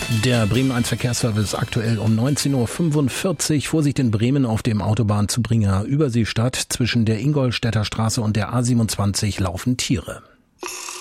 Der Bremen 1 Verkehrsservice aktuell um 19.45 Uhr. Vorsicht in Bremen auf dem Autobahnzubringer Überseestadt. Zwischen der Ingolstädter Straße und der A27 laufen Tiere.